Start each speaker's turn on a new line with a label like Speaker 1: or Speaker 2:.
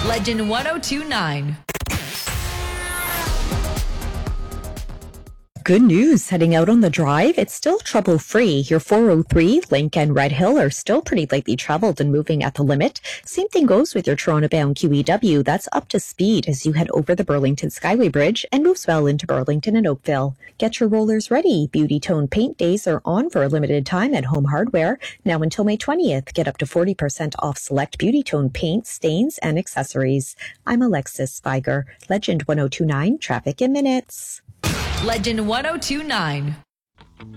Speaker 1: Legend 1029.
Speaker 2: Good news, heading out on the drive, it's still trouble-free. Your 403, Link and Red Hill are still pretty lightly traveled and moving at the limit. Same thing goes with your Toronto-bound QEW. That's up to speed as you head over the Burlington Skyway Bridge and moves well into Burlington and Oakville. Get your rollers ready. Beauty Tone Paint Days are on for a limited time at Home Hardware. Now until May 20th, get up to 40% off select Beauty Tone paint, stains, and accessories. I'm Alexis Spiger. Legend 1029, Traffic in Minutes.
Speaker 1: Legend 1029.